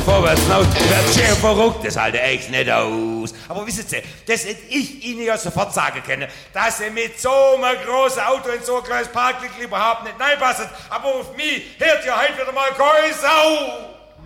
vorwärts laut, wird schön verrückt, das halte echt nicht aus. Aber wissen Sie, das hätte ich Ihnen ja sofort sagen können, dass Sie mit so einem großen Auto in so ein kleines Parklicht überhaupt nicht reinpassen. Aber auf mich hört ja heute wieder mal keine Sau.